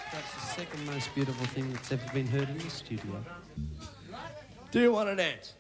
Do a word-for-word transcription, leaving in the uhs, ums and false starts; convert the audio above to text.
That's the second most beautiful thing that's ever been heard in this studio. Do you want to dance?